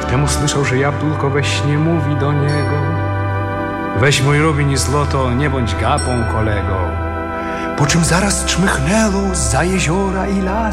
Wtem usłyszał, że jabłko we śnie mówi do niego: weź mój rubin i złoto, nie bądź gapą, kolego. Po czym zaraz czmychnęło zza jeziora i las.